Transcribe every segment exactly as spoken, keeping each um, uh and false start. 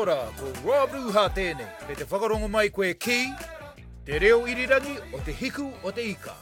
ora ko Rob Luha tēnei, me te whakarongo mai koe ki, te reo irirangi o te hiku o te ika.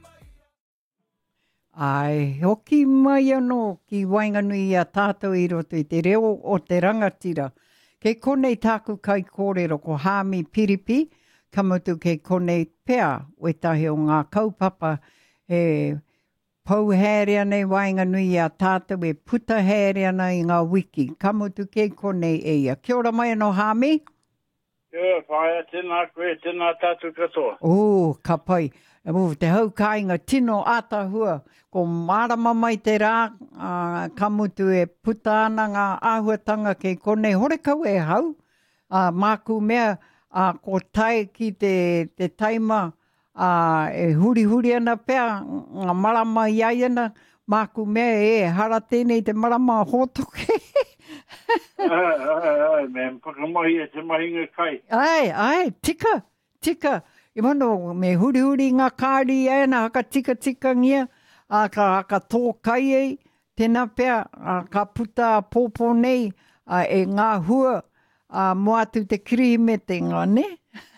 Ai, hoki mai anō ki Wainganui a tātou i roto i te reo o te rangatira. Kei konei tāku kai kōrero ko Hāmi Piripi, kamutu kei konei pea, wetahi o ngā kaupapa e pau hērea nei Wainganui a tātou e puta hērea nei ngā wiki. Kamutu kei konei e ia. Kia ora mai anō Hāmi? Kia whaia, tēnā koe, tēnā tātou katoa. O, ka pai. O, te hau kāinga tino atahua. Ko marama mai te rā, uh, kamutu e puta ana ngā āhuatanga kei konei. Hore kau e hau. Uh, māku mea, uh, ko tai ki te, te taima, uh, e huri huri ana pea, ngā marama iai ana, māku mea e hara tēnei te marama hotoke. ai, ai, ai, me whakamahi e te mahinga kai. Ai, ai, tika, tika. I wano, me huri huri ngā kāri e na haka tika tika ngia, a ka haka tō kai ei, tēnā pea, a ka puta pōpō nei, a e ngā hua, a mo atu te kiri me te ngā, ne?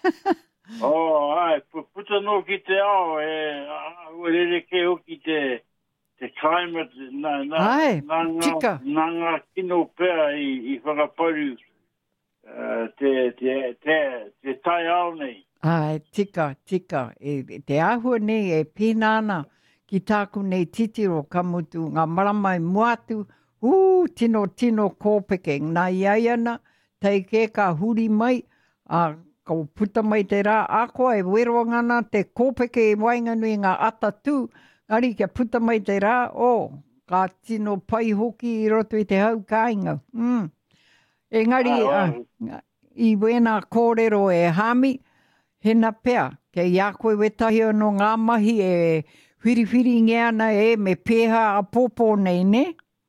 oh, ai, puta no ki te ao, e, urere ke o ki te, te climate, na, na, ai, na, tika. na ngā kino pea i, i whakaparu, uh, te, te, te, te tai ao nei. Ai, tika, tika. E, te āhua nei e pēnāna ki tāku nei titiro kamutu ngā maramai muatu, uu, tino tino kōpeke, ngā iaiana, teike ka huri mai, a ka puta mai te rā, a koa e wero ngana te kōpeke e Wainganui ngā ata tū, ngari kia puta mai te rā, o, oh, ka tino pai hoki i roto i te hau kāinga. Mm. E ngari, ah, uh, i wena kōrero e Hāmi, hena pea, kei ia koe wetahi anō ngā mahi e whiriwhiri ngeana e me pēha a pōpō nei, ne?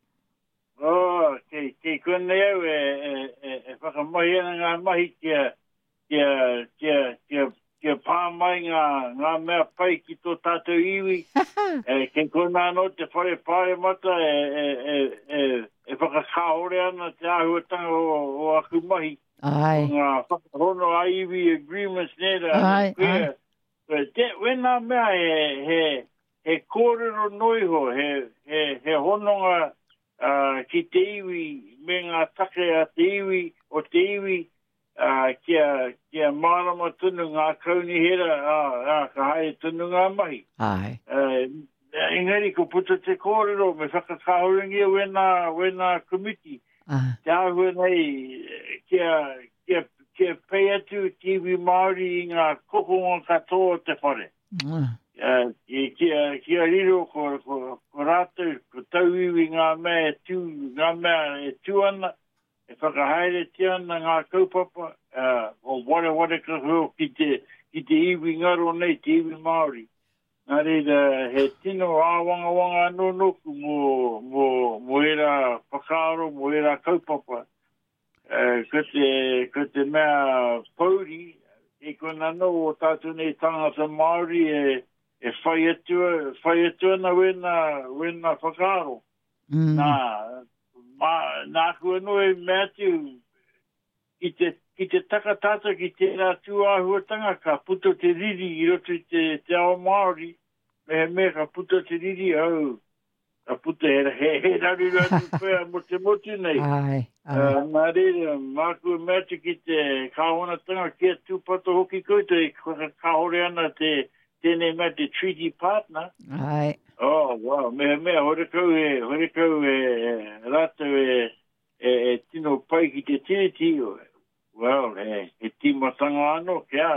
Oh, kei, kei konei au e, e, e, e whakamahi ana ngā mahi kia, kia, kia, kia, kia pāmai ngā, ngā mea pai ki tō tātou iwi. e, kei kona anō te whare pāre mata e, e, e, e, e whakakaore ana te āhuatanga o, o aku mahi. Ai. Ngā whakarono a iwi agreements nera. Ai, ai. Te, wena mea he, he, he kōrero noiho, he, he, he hononga uh, ki te iwi, me ngā take a te iwi, o te iwi, uh, kia, kia marama tunu ngā kauni hera, uh, uh, ka hae tunu ngā mahi. Ai. Uh, engari ko puta te kōrero, me whakakahoringia wena, wena komiti. Ah. Te ahua nei, kia, kia, kia pei atu T V Māori i ngā kokonga katoa te whare. Mm. Uh, kia, kia riro ko, ko, ko rātou, ko tauiwi ngā mea e tū, ngā mea e tū ana, e whakahaere te ana ngā kaupapa, uh, o ware ware ka hua ki te, ki te iwi ngaro nei, te iwi Māori. Nā reira, he tino āwanga wanga anō noku mō, mō, mō era whakaaro, mō era kaupapa. Uh, ko, te, ko te mea pauri, e kona no o tātou nei tangata Māori e, e whai atua, whai atua na wena, wena whakaaro. Mm. Nā, ma, nā kua no e mea tiu, ki te, ki te takatata ki te rā tū āhuatanga, ka puto te riri i roto i te, te ao Māori, me he mea ka puto te riri au, ka puto he, he, he rari rari pēr mo te motu nei. Ai, ai. Uh, nā reira, māku mea tu ki te kāhonatanga kia tūpato hoki koutou, e kāhore ana te, tēnei mea te treaty partner. Ai. Oh, wow, mea mea, hore kau e, hore kau e, rātou e, e, e tino pai ki te tiriti, well, e, e timatanga anō, kia.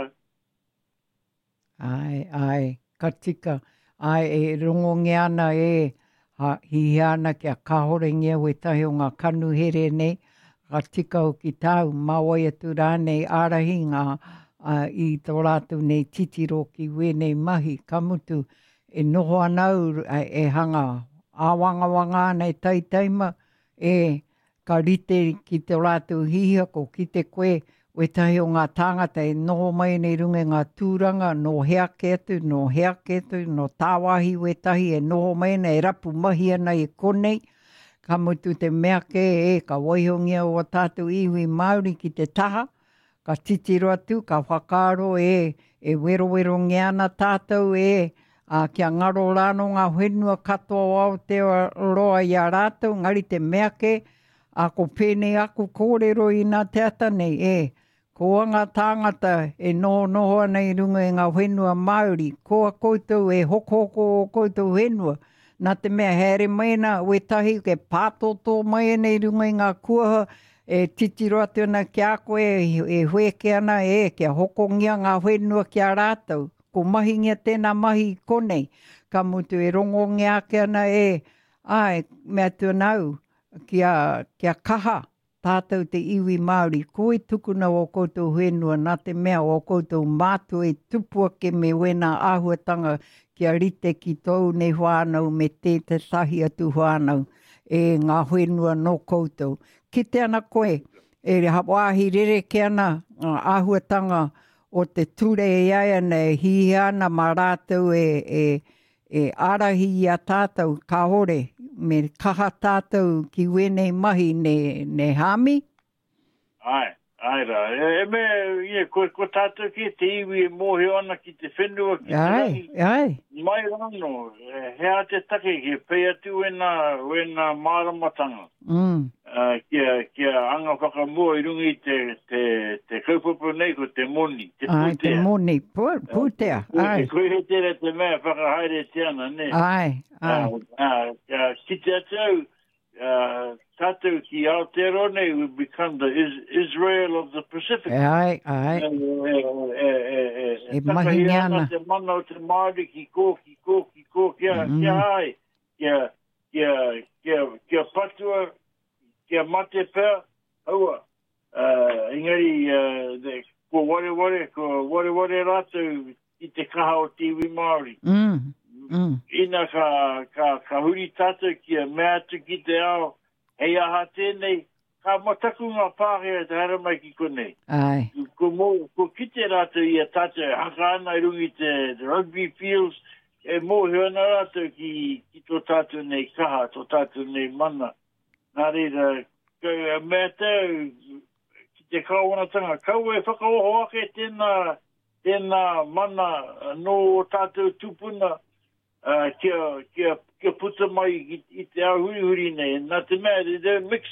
Ai, ai, ka tika. Ai, e rongonge ana e, ha, hi ana kia kahore ngia wetahi o ngā kanu here nei, ka tika o ki tāu, mawai atu rānei ārahi ngā uh, i tō rātu nei titiro ki wēnei mahi, ka mutu e noho anau uh, e hanga āwangawanga nei taitaima, e ka rite ki tō rātu hihako ki te koe, wetahi o ngā tāngata e noho mai nei runga ngā tūranga, no heake atu, no heake atu, no tāwahi wetahi e noho mai nei, e rapu mahi ana i konei, Ka mutu te mea ke e ka waihongia o tātou iwi Māori ki te taha. Ka titiro atu, ka whakaro e, e wero wero ngeana tātou e, a kia ngaro rāno ngā whenua katoa o te roa i a rātou, ngari te mea ke, a ko pēnei aku kōrero i nā te ata nei e. Ko anga tāngata e noho noho nei runga i ngā whenua Māori, ko a koutou e hoko hoko o koutou whenua. Nā te mea here maina, we tahi ke pātoto mai nei runga i ngā kuaha, e titiro atu ana ki a koe, e, e hueke ana e, kia hokongia ngā whenua ki a rātou. Ko mahi ngia tēnā mahi konei, ka mutu e rongo ngea ki ana e, ai, mea tuanau, kia, kia kaha. Tātou te iwi Māori, ko e tukuna o koutou whenua, nā te mea o koutou mātu e tupua ke me wena āhuatanga kia rite ki tau nei whānau me te te sahi atu whānau e ngā whenua no koutou. Ki te ana koe, e wāhi rere ke ana uh, āhuatanga o te ture e aia nei hi ana mā rātou e, e, e arahi i a tātou ka hore. Me kaha tātou ki wenei mahi ne, ne hami? Ai, ai rā. E, e me, ie, ko, ko tātou ki te iwi e mohe ana ki te whenua ki te rangi. Ai, ai. Mai rano, e, hea te take ki pei atu e nā, e nā māramatanga. Mm. Uh, kia, kia anga whakamua i rungi te, te, te kaupapa nei ko te moni, te pūtea. Ai, te moni, pūtea. Ai. Koe he tere te mea whakahaere te ana, ne? Ai, ai. Uh, uh, uh, ki te atau, uh, tātou ki Aotearoa we become the is Israel of the Pacific. Ai, ai. E, e, e, e, E mahi ana te mana o te Māori ki kō, ki kō, ki kō, kia, mm. kia ai, kia, kia, kia, kia patua, kia mate pēr, aua, uh, engari, uh, de, ko ware ware, ko ware ware rātou i te kaha o te iwi Māori. Mm, mm. Ina ka, ka, ka huri tātou kia mea atu ki te ao, hei aha tēnei, ka mataku ngā pāhea te hara mai ki konei. Ai. Ko, mo, ko ki te rātou i a tātou, haka ana i rungi te, te rugby fields, e mō heana rātou ki, ki tō tātou nei kaha, tō tātou nei mana. Nā reira, mea tau, ki te kawanatanga, kau e whakaoho ake tēnā, tēnā mana no tātou tupuna, uh, kia, kia, kia puta mai i, i te ahuri huri nei, nā te mea, they mix.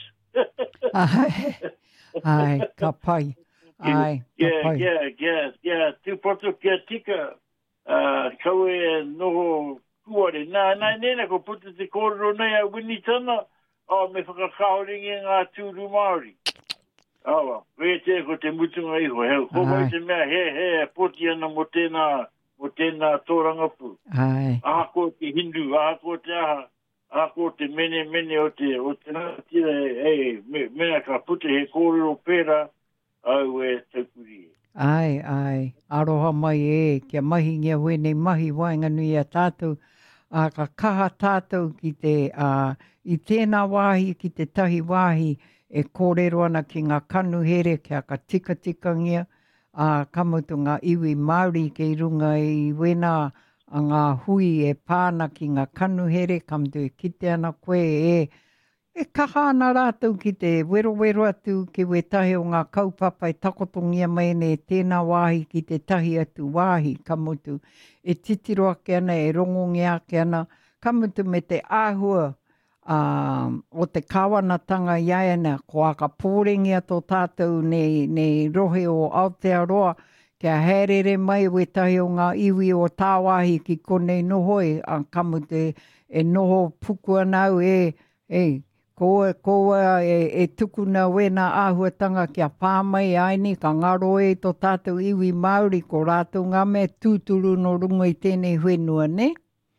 Ai, ai, ka pai. Ai, ka pai. Kia, kia, kia, tūpoto kia tika, uh, kau e noho kuare. Nā, nā, nēna ko puta te kōrero nei a winitana, o me whakakaoringi ngā tūru Māori. Awa, wē te ko te mutunga iho. He, ko mai te mea, he, he, poti ana mo tēnā, mo tēnā tōrangapu. Ai. Aha ko te Hindu, aha ko te aha, aha ko te mene, mene o te, o te nātira, hei, me, mena ka pute he kōrero pēra, au e taukuri. Ai, ai, aroha mai e, kia mahi ngia wene mahi wainganui a tātou, a ka kaha tātou ki te, uh, i tēnā wāhi, ki te tahi wāhi, e kōrero ana ki ngā kanu here, kia ka tika tika ngia, a ka mutu ngā iwi Māori ke i runga i wena, a ngā hui e pāna ki ngā kanu here, ka mutu e kite ana koe e, e kaha ana rātou ki te wero wero atu ki we tahi o ngā kaupapa e takotongia mai ne tēnā wāhi ki te tahi atu wāhi ka mutu. E titiro ake ana, e rongongi ake ana, ka mutu me te āhua uh, o te kāwanatanga iaiana, ko aka pōrengia tō tātou nei, nei rohe o Aotearoa, kia herere mai we tahi o ngā iwi o tāwahi ki konei nohoi, a ka mutu e, e noho puku anau e, e, Koa, koa e, e tukuna wena āhuatanga kia pāmai aini, ka ngaro e tō tātou iwi Māori, ko rātou ngā mea tūturu no runga i tēnei whenua, ne?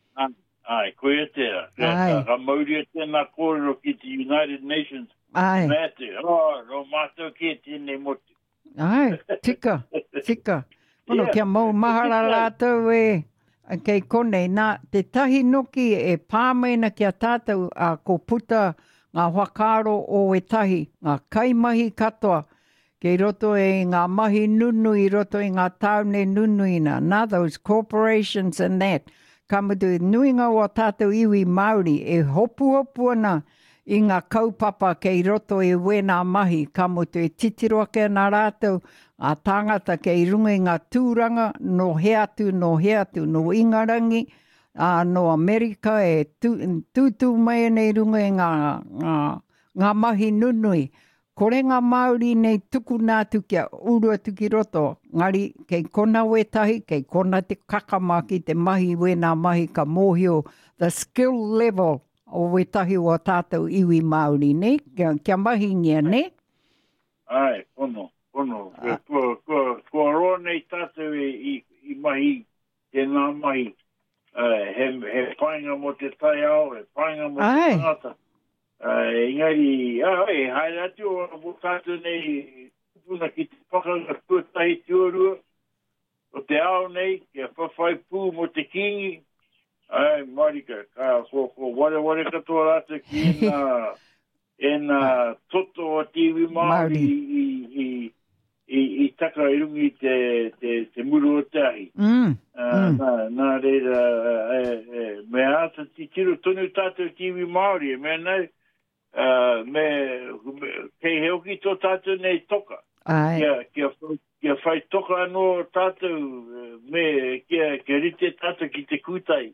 Ai, koe e tēra. Ka mauri e tēnā kōrero ki te United Nations. Ai. Mea te, oh, ro mātou ki e tēnei motu. Ai, tika, tika. Ono, kia mau mahara rātou e, kei konei, nā, te tahi noki e pāmaina kia tātou a ko puta ngā whakaro o e tahi, ngā kaimahi katoa, kei roto e ngā mahi nunui, roto e ngā taune nunuina, nā those corporations and that, ka mutu nuinga o tātou iwi Māori, e hopu hopu ana, i ngā kaupapa kei roto e wena mahi, ka motu e titiro ake nā rātou, ngā tāngata kei runga i ngā tūranga, no he atu, no he atu, no Ingarangi, uh, no Amerika, e tū, tūtū mai nei runga i ngā, ngā, ngā mahi nunui. Kore ngā Māori nei tuku nātu kia urua tuki roto, ngari kei kona wetahi, kei kona te kakamaki, te mahi wena mahi ka mōhio, the skill level o wetahi o tātou iwi Māori, ne? Kia, kia mahi ngia, ne? Ai, ono, ono. Uh, ko, ko, ko roa nei tātou e, i, i mahi, te nā mahi, uh, he, he painga mo te tai ao, he painga mo te tangata. Uh, engari, ah, e, hai atu o tātou nei, puna ki te whakanga tuatahi tuarua, o te ao nei, kia whawhai pū mo te kingi, ai, marika, ka, ko, ko, ware ware katoa rātou ki e nā, e nā toto o tiwi Māori i, i, i, i taka i rungi te, te, te muru o te ahi. Mm. Uh, mm. Nā, nā reira, e, e, me ata ti tiro tonu tātou tiwi Māori, e mea nei, Uh, me, me kei heoki tō tātou nei toka. Ai. Kia, kia, kia whai toka anō tātou me kia, kia rite tātou ki te kūtai.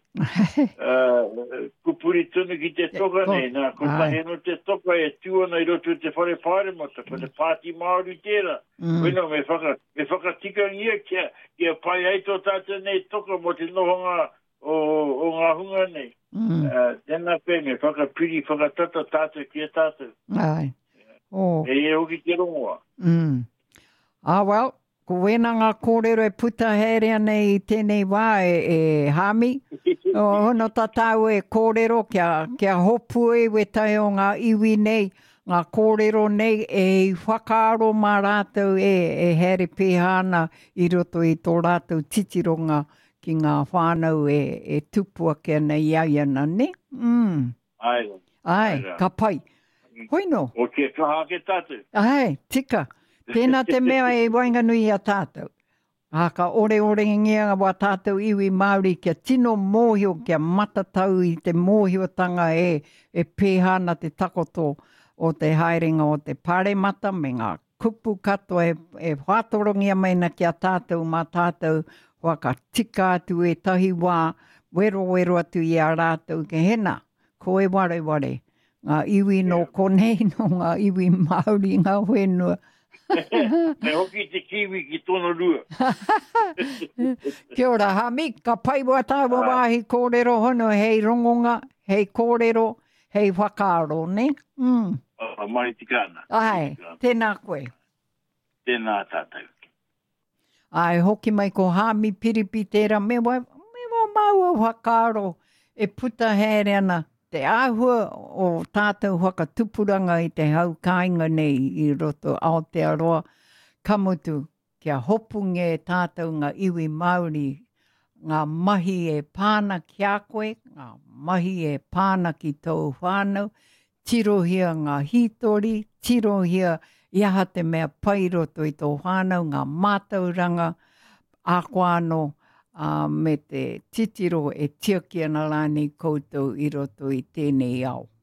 uh, kupuri tunu ki te toka nei. Nā, ko tahe no te toka e tuana i roto te whare pāremata, ko te pāti Māori tērā. Mm. Wino, me whaka, me whakatika ngia kia, kia pai ai tō tātou nei toka mo te nohonga o, o ngā hunga nei. Mm. Uh, tēnā pēne, whakapiri, whakatata tātou kia tātou. Ai. Oh. E e hoki te rongoa. Mm. Ah, well, ko wena ngā kōrero e puta herea nei i tēnei wā e, e hami. O hono tatau e kōrero kia, kia hopu e we tai o ngā iwi nei, ngā kōrero nei e whakaaro mā rātou e, e here pēhana i roto i tō rātou titironga ki ngā whānau e, e tupua kia nei iaiana, ne? Mm. Ai. Ai, ka pai. Hoino. O ke kaha ke tātou. Ai, tika. Tēnā te mea e wainganui a tātou. A ka ore ore ngia wa tātou iwi Māori kia tino mōhio kia matatau i te mōhiotanga e, e pēhana te takoto o te haerenga o te pāremata me ngā kupu katoa e, e whātorongia maina kia tātou mā tātou waka tika atu e tahi wā, wero wero atu i a rātou ke hena, ko e ware ware, ngā iwi no yeah. konei no ngā iwi Māori ngā whenua. Me hoki te kiwi ki tono rua. Kia ora, Hami, ka pai wa tāua wāhi kōrero hono, hei rongonga, hei kōrero, hei whakaaro, ne? Mm. Uh, mai tikana. Ai, tēnā koe. Tēnā tātou. Ai, hoki mai ko Hami piripi tērā, me wa, me wa maua whakaaro e puta here ana te āhua o tātou whakatupuranga i te hau kāinga nei i roto Aotearoa. Kamutu, kia hopunge tātou ngā iwi Māori, ngā mahi e pāna ki a koe, ngā mahi e pāna ki tōu whānau, tirohia ngā hitori, tirohia iaha te mea pai roto i tō whānau, ngā mātauranga, ākoano, uh, me te titiro e tiakia na lāni koutou i roto i tēnei au.